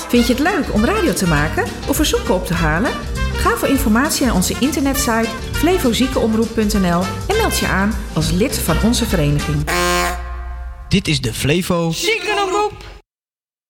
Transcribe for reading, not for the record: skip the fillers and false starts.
Vind je het leuk om radio te maken of verzoeken op te halen? Ga voor informatie naar onze internetsite flevoziekenomroep.nl en meld je aan als lid van onze vereniging. Dit is de Flevo Ziekenomroep.